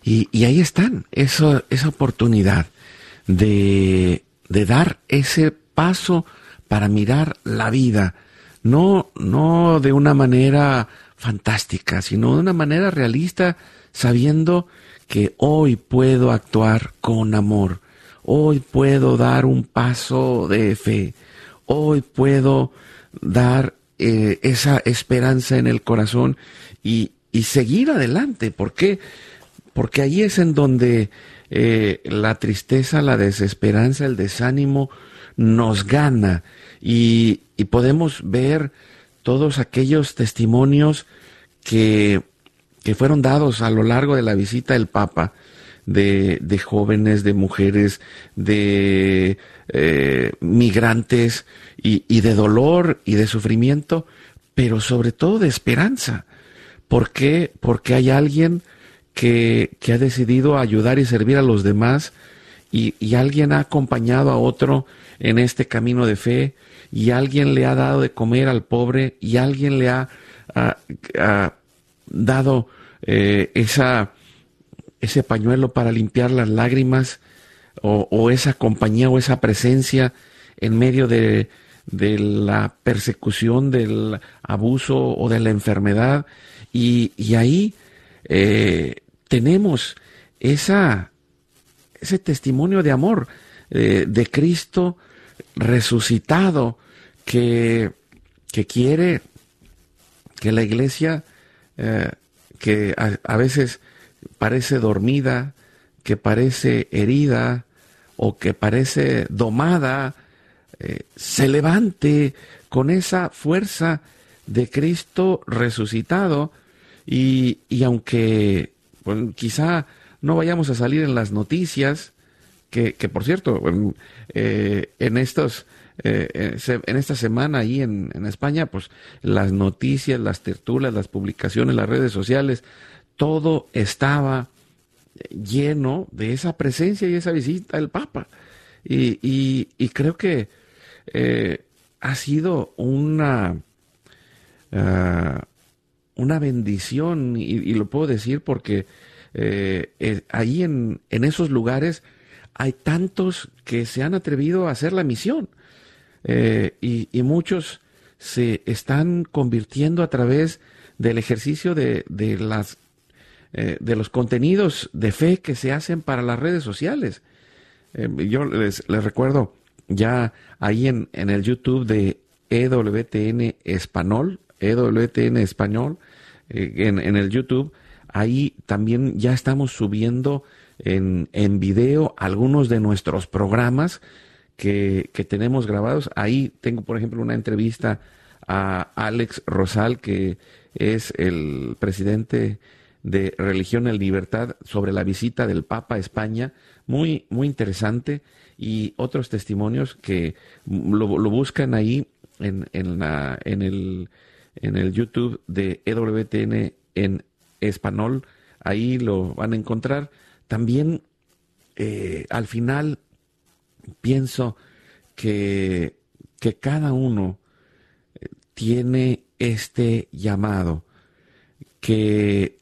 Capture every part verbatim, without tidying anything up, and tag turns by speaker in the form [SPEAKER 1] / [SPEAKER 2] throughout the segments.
[SPEAKER 1] Y, y ahí están, eso, esa oportunidad de, de dar ese paso para mirar la vida, no, no de una manera fantástica, sino de una manera realista, sabiendo que hoy puedo actuar con amor, hoy puedo dar un paso de fe, hoy puedo dar eh, esa esperanza en el corazón y, y seguir adelante. ¿Por qué? Porque ahí es en donde eh, la tristeza, la desesperanza, el desánimo nos gana y, y podemos ver todos aquellos testimonios que, que fueron dados a lo largo de la visita del Papa, de, de jóvenes, de mujeres, de eh, migrantes y, y de dolor y de sufrimiento, pero sobre todo de esperanza. ¿Por qué? Porque hay alguien que, que ha decidido ayudar y servir a los demás y, y alguien ha acompañado a otro en este camino de fe y alguien le ha dado de comer al pobre y alguien le ha, ha, ha dado eh, esa, ese pañuelo para limpiar las lágrimas o, o esa compañía o esa presencia en medio de, de la persecución, del abuso o de la enfermedad. Y, y ahí eh, tenemos esa, ese testimonio de amor eh, de Cristo resucitado que, que quiere que la iglesia eh, que a, a veces parece dormida, que parece herida o que parece domada, eh, se levante con esa fuerza de Cristo resucitado y, y aunque bueno, quizá no vayamos a salir en las noticias, que, que por cierto, bueno, eh, en estos eh, en esta semana ahí en, en España, pues las noticias, las tertulias, las publicaciones, las redes sociales, todo estaba lleno de esa presencia y esa visita del Papa. Y, y, y creo que eh, ha sido una, uh, una bendición, y, y lo puedo decir porque eh, eh, ahí en, en esos lugares hay tantos que se han atrevido a hacer la misión. Eh, y, y muchos se están convirtiendo a través del ejercicio de, de las eh, de los contenidos de fe que se hacen para las redes sociales. Eh, yo les, les recuerdo ya ahí en, en el YouTube de E W T N Español, E W T N Español, eh, en, en el YouTube, ahí también ya estamos subiendo en, en video algunos de nuestros programas que, que tenemos grabados. Ahí tengo, por ejemplo, una entrevista a Alex Rosal, que es el presidente de Religión en Libertad, sobre la visita del Papa a España, muy, muy interesante, y otros testimonios que lo, lo buscan ahí en, en, la, en, el, en el YouTube de E W T N en español, ahí lo van a encontrar. También eh, al final pienso que, que cada uno tiene este llamado, que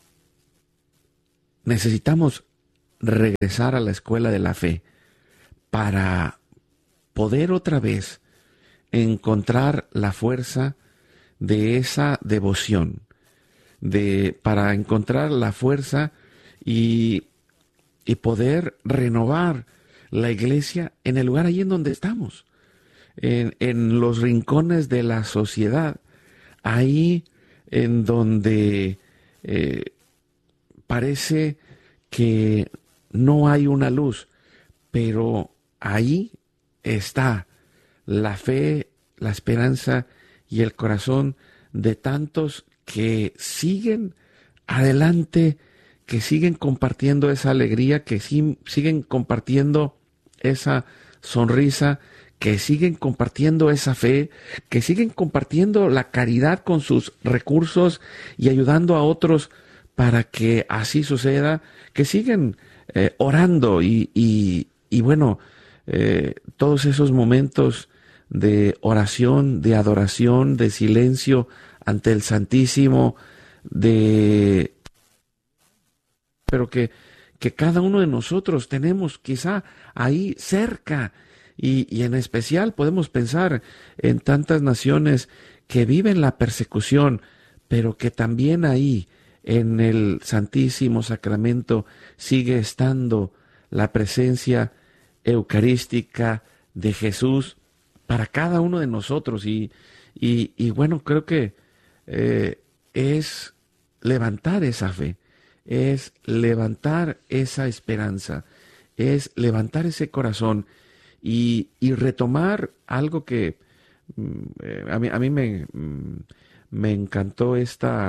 [SPEAKER 1] necesitamos regresar a la escuela de la fe para poder otra vez encontrar la fuerza de esa devoción, de, para encontrar la fuerza y, y poder renovar la iglesia en el lugar allí en donde estamos, en, en los rincones de la sociedad, ahí en donde eh, parece que no hay una luz, pero ahí está la fe, la esperanza y el corazón de tantos que siguen adelante, que siguen compartiendo esa alegría, que sí, siguen compartiendo esa sonrisa, que siguen compartiendo esa fe, que siguen compartiendo la caridad con sus recursos y ayudando a otros para que así suceda, que siguen eh, orando y, y, y bueno, eh, todos esos momentos de oración, de adoración, de silencio ante el Santísimo, de pero que, que cada uno de nosotros tenemos quizá ahí cerca. Y, y en especial podemos pensar en tantas naciones que viven la persecución, pero que también ahí en el Santísimo Sacramento sigue estando la presencia eucarística de Jesús para cada uno de nosotros. Y, y, y bueno, creo que eh, es levantar esa fe, es levantar esa esperanza, es levantar ese corazón y, y retomar algo que mm, eh, a mí, a mí me, mm, me encantó esta,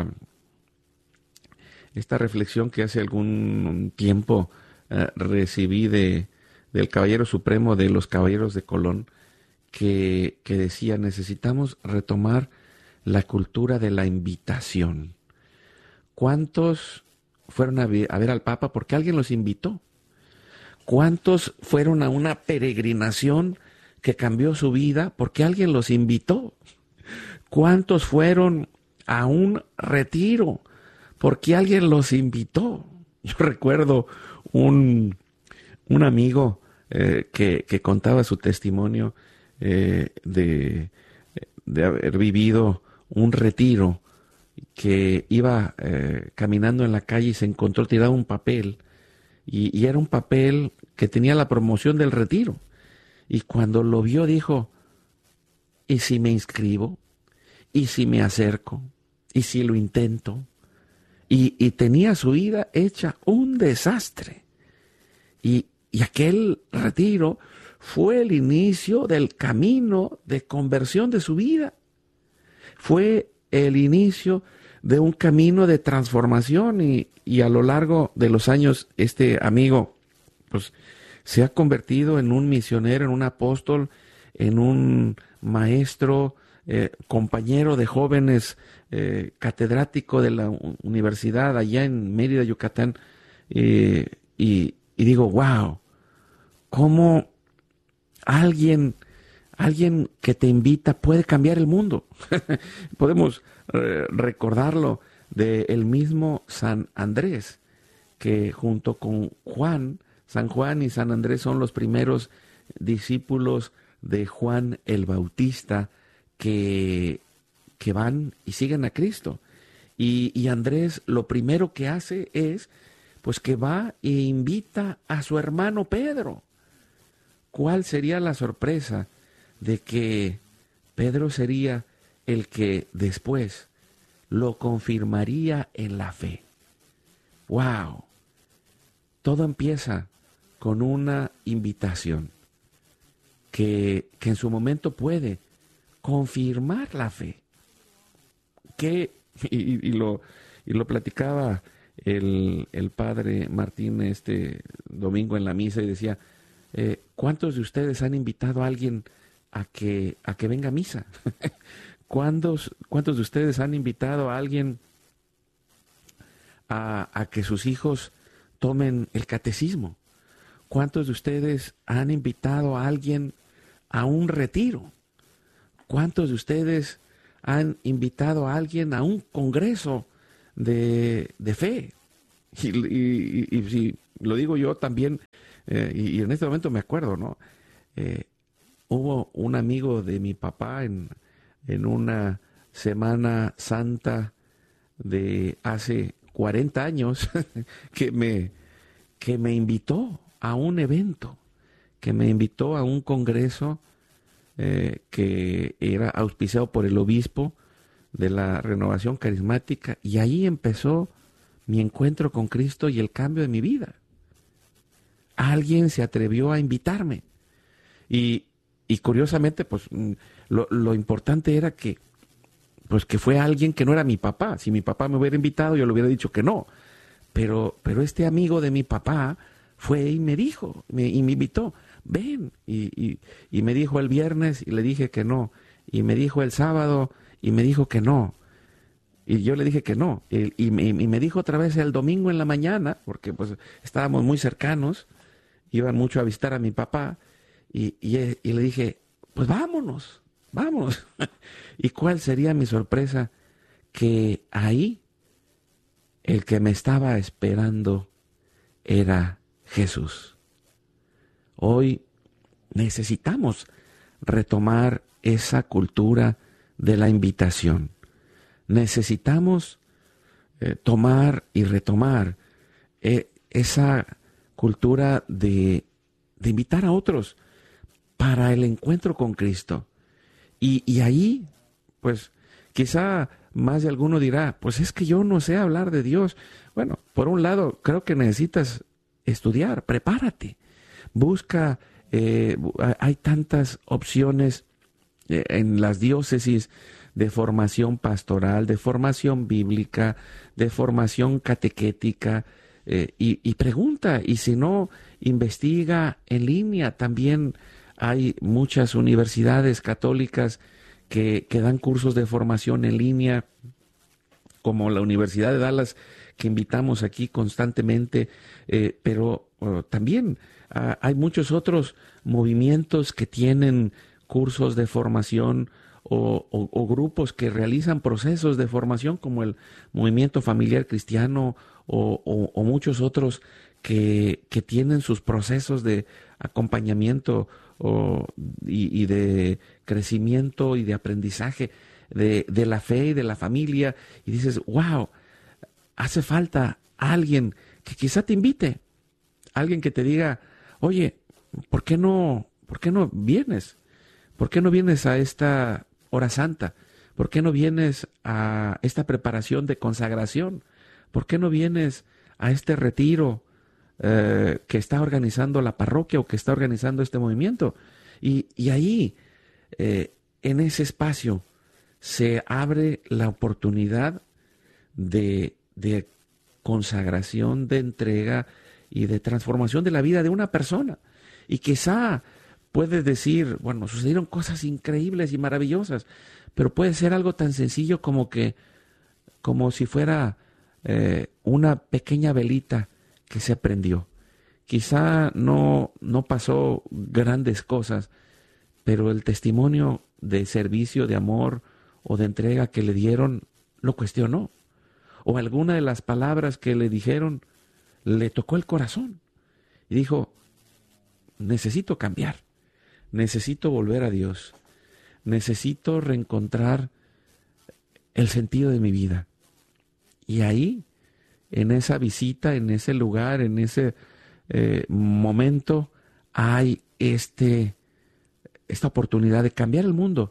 [SPEAKER 1] esta reflexión que hace algún tiempo eh, recibí de, del Caballero Supremo de los Caballeros de Colón, que, que decía: necesitamos retomar la cultura de la invitación. ¿Cuántos fueron a ver, a ver al Papa porque alguien los invitó? ¿Cuántos fueron a una peregrinación que cambió su vida porque alguien los invitó? ¿Cuántos fueron a un retiro porque alguien los invitó? Yo recuerdo un, un amigo eh, que, que contaba su testimonio eh, de, de haber vivido un retiro, que iba eh, caminando en la calle y se encontró tirado un papel, y, y era un papel que tenía la promoción del retiro. Y cuando lo vio dijo: ¿y si me inscribo? ¿Y si me acerco? ¿Y si lo intento? Y, y tenía su vida hecha un desastre. Y, y aquel retiro fue el inicio del camino de conversión de su vida. Fue el inicio de un camino de transformación, y, y a lo largo de los años este amigo pues se ha convertido en un misionero, en un apóstol, en un maestro, eh, compañero de jóvenes, eh, catedrático de la universidad allá en Mérida, Yucatán, eh, y, y digo, wow, cómo alguien Alguien que te invita puede cambiar el mundo. Podemos eh, recordarlo del mismo San Andrés, que junto con Juan, San Juan y San Andrés son los primeros discípulos de Juan el Bautista que, que van y siguen a Cristo. Y, y Andrés lo primero que hace es pues que va e invita a su hermano Pedro. ¿Cuál sería la sorpresa de que Pedro sería el que después lo confirmaría en la fe? ¡Wow! Todo empieza con una invitación que, que en su momento puede confirmar la fe. Que, y, y, lo, y lo platicaba el, el padre Martín este domingo en la misa, y decía, eh, ¿cuántos de ustedes han invitado a alguien a que, a que venga a misa? ¿Cuántos, ¿Cuántos de ustedes han invitado a alguien a, a que sus hijos tomen el catecismo? ¿Cuántos de ustedes han invitado a alguien a un retiro? ¿Cuántos de ustedes han invitado a alguien a un congreso de, de fe? Y, y, y, y si lo digo yo también, eh, y, y en este momento me acuerdo, ¿no? Eh, Hubo un amigo de mi papá en, en una Semana Santa de hace cuarenta años que me, que me invitó a un evento, que me invitó a un congreso eh, que era auspiciado por el obispo de la Renovación Carismática, y ahí empezó mi encuentro con Cristo y el cambio de mi vida. Alguien se atrevió a invitarme, y Y curiosamente, pues lo, lo importante era que, pues que fue alguien que no era mi papá. Si mi papá me hubiera invitado, yo le hubiera dicho que no. Pero, pero este amigo de mi papá fue y me dijo, me, y me invitó, ven. Y, y, y me dijo el viernes y le dije que no. Y me dijo el sábado y me dijo que no. Y yo le dije que no. Y, y, me, y me dijo otra vez el domingo en la mañana, porque pues estábamos muy cercanos, iban mucho a visitar a mi papá. Y, y, y le dije, pues vámonos, vámonos. ¿Y cuál sería mi sorpresa? Que ahí el que me estaba esperando era Jesús. Hoy necesitamos retomar esa cultura de la invitación. Necesitamos eh, tomar y retomar eh, esa cultura de, de invitar a otros para el encuentro con Cristo. Y, y ahí, pues, quizá más de alguno dirá, pues es que yo no sé hablar de Dios. Bueno, por un lado, creo que necesitas estudiar, prepárate, busca, eh, hay tantas opciones eh, en las diócesis de formación pastoral, de formación bíblica, de formación catequética, eh, y, y pregunta, y si no, investiga en línea. También hay muchas universidades católicas que, que dan cursos de formación en línea, como la Universidad de Dallas, que invitamos aquí constantemente, eh, pero uh, también uh, hay muchos otros movimientos que tienen cursos de formación o, o, o grupos que realizan procesos de formación, como el Movimiento Familiar Cristiano o, o, o muchos otros que, que tienen sus procesos de acompañamiento o, y, y de crecimiento y de aprendizaje de, de la fe y de la familia, y dices, wow, hace falta alguien que quizá te invite, alguien que te diga, oye, ¿por qué no, por qué no vienes? ¿Por qué no vienes a esta hora santa? ¿Por qué no vienes a esta preparación de consagración? ¿Por qué no vienes a este retiro eh, que está organizando la parroquia o que está organizando este movimiento? Y, y ahí, eh, en ese espacio, se abre la oportunidad de, de consagración, de entrega y de transformación de la vida de una persona. Y quizá puedes decir, bueno, sucedieron cosas increíbles y maravillosas, pero puede ser algo tan sencillo como que, como si fuera eh, una pequeña velita que se prendió. Quizá no, no pasó grandes cosas, pero el testimonio de servicio, de amor o de entrega que le dieron, lo cuestionó. O alguna de las palabras que le dijeron le tocó el corazón. Y dijo, necesito cambiar, necesito volver a Dios, necesito reencontrar el sentido de mi vida. Y ahí, en esa visita, en ese lugar, en ese eh, momento, hay este, esta oportunidad de cambiar el mundo,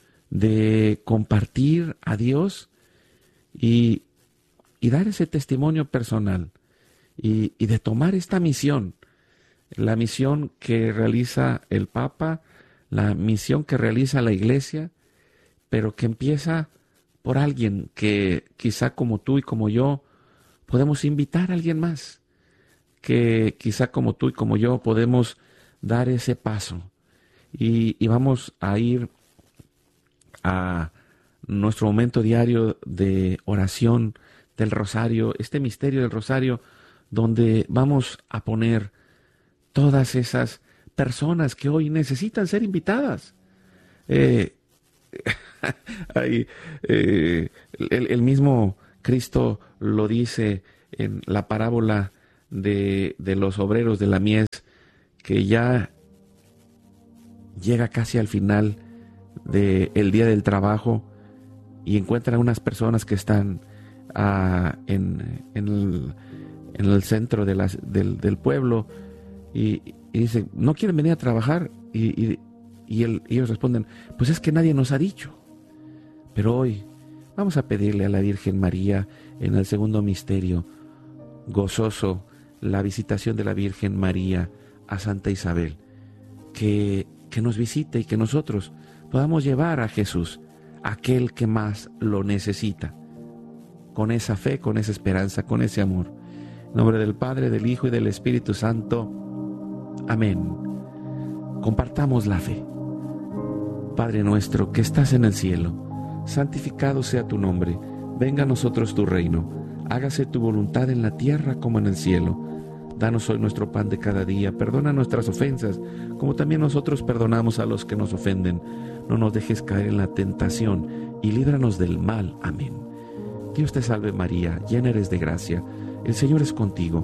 [SPEAKER 1] de compartir a Dios y, y dar ese testimonio personal y, y de tomar esta misión, la misión que realiza el Papa, la misión que realiza la Iglesia, pero que empieza por alguien que quizá como tú y como yo podemos invitar a alguien más, que quizá como tú y como yo podemos dar ese paso y, y vamos a ir a nuestro momento diario de oración del rosario, este misterio del rosario, donde vamos a poner todas esas personas que hoy necesitan ser invitadas. Eh, hay, eh, el, el mismo Cristo lo dice en la parábola de, de los obreros de la mies, que ya llega casi al final del día del trabajo y encuentra unas personas que están uh, en, en, el, en el centro de las, del, del pueblo y, y dice, ¿no quieren venir a trabajar? Y, y, y, él, y ellos responden, pues es que nadie nos ha dicho. Pero hoy vamos a pedirle a la Virgen María en el segundo misterio gozoso, la visitación de la Virgen María a Santa Isabel, que, que nos visite y que nosotros podamos llevar a Jesús, aquel que más lo necesita, con esa fe, con esa esperanza, con ese amor. En nombre del Padre, del Hijo y del Espíritu Santo. Amén. Compartamos la fe. Padre nuestro que estás en el cielo, santificado sea tu nombre. Venga a nosotros tu reino. Hágase tu voluntad en la tierra como en el cielo. Danos hoy nuestro pan de cada día. Perdona nuestras ofensas, como también nosotros perdonamos a los que nos ofenden. No nos dejes caer en la tentación y líbranos del mal. Amén. Dios te salve María, llena eres de gracia. El Señor es contigo.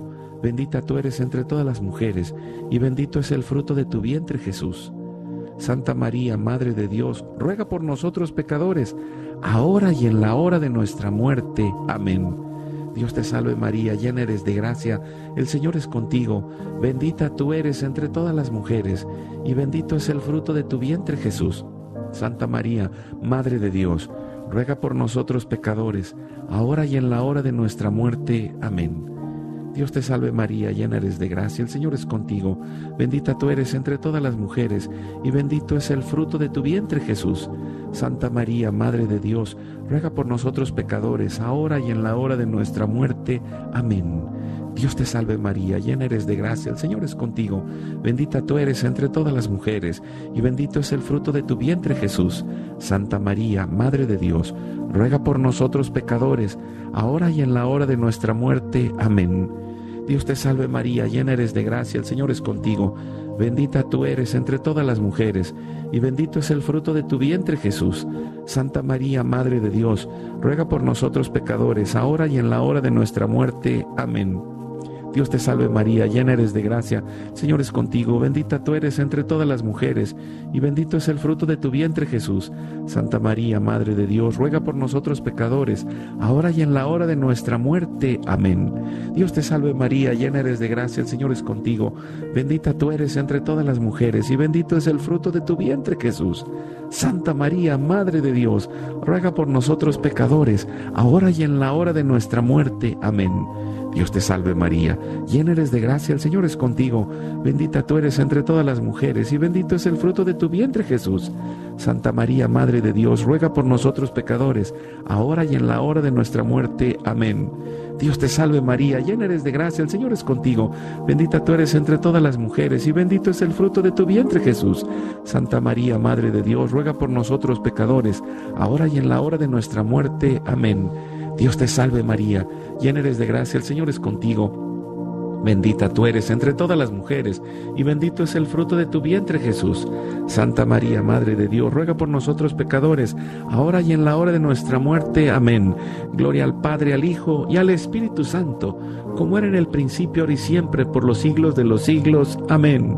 [SPEAKER 1] bendita tú eres entre todas las mujeres, y bendito es el fruto de tu vientre, Jesús. Santa María, Madre de Dios, ruega por nosotros pecadores, ahora y en la hora de nuestra muerte. Amén. Dios te salve María, llena eres de gracia, el Señor es contigo, bendita tú eres entre todas las mujeres, y bendito es el fruto de tu vientre, Jesús. Santa María, Madre de Dios, ruega por nosotros pecadores, ahora y en la hora de nuestra muerte. Amén. Dios te salve María, llena eres de gracia, el Señor es contigo, bendita tú eres entre todas las mujeres, y bendito es el fruto de tu vientre, Jesús. Santa María, Madre de Dios, ruega por nosotros pecadores, ahora y en la hora de nuestra muerte. Amén. Dios te salve María, llena eres de gracia, el Señor es contigo, bendita tú eres entre todas las mujeres, y bendito es el fruto de tu vientre, Jesús. Santa María, Madre de Dios, ruega por nosotros pecadores, ahora y en la hora de nuestra muerte. Amén. Dios te salve María, llena eres de gracia, el Señor es contigo, bendita tú eres entre todas las mujeres, y bendito es el fruto de tu vientre, Jesús. Santa María, Madre de Dios, ruega por nosotros pecadores, ahora y en la hora de nuestra muerte. Amén. Dios te salve María, llena eres de gracia, el Señor es contigo, bendita tú eres entre todas las mujeres, y bendito es el fruto de tu vientre, Jesús. Santa María, Madre de Dios, ruega por nosotros pecadores, ahora y en la hora de nuestra muerte. Amén. Dios te salve María, llena eres de gracia, el Señor es contigo, bendita tú eres entre todas las mujeres, y bendito es el fruto de tu vientre, Jesús. Santa María, Madre de Dios, ruega por nosotros pecadores, ahora y en la hora de nuestra muerte. Amén. Dios te salve María, llena eres de gracia, el Señor es contigo, bendita tú eres entre todas las mujeres, y bendito es el fruto de tu vientre, Jesús. Santa María, Madre de Dios, ruega por nosotros pecadores, ahora y en la hora de nuestra muerte. Amén. Dios te salve María, llena eres de gracia, el Señor es contigo, bendita tú eres entre todas las mujeres, y bendito es el fruto de tu vientre, Jesús. Santa María, Madre de Dios, ruega por nosotros pecadores, ahora y en la hora de nuestra muerte. Amén. Dios te salve María, llena eres de gracia, el Señor es contigo, bendita tú eres entre todas las mujeres, y bendito es el fruto de tu vientre, Jesús. Santa María, Madre de Dios, ruega por nosotros pecadores, ahora y en la hora de nuestra muerte. Amén. Gloria al Padre, al Hijo y al Espíritu Santo, como era en el principio, ahora y siempre, por los siglos de los siglos. Amén.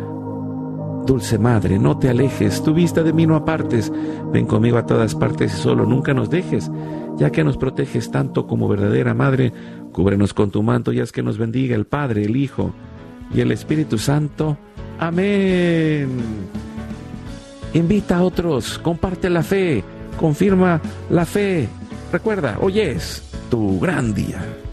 [SPEAKER 1] Dulce Madre, no te alejes, tu vista de mí no apartes, ven conmigo a todas partes y solo nunca nos dejes, ya que nos proteges tanto como verdadera Madre, cúbrenos con tu manto y haz que nos bendiga el Padre, el Hijo y el Espíritu Santo. Amén. Invita a otros, comparte la fe, confirma la fe. Recuerda, hoy es tu gran día.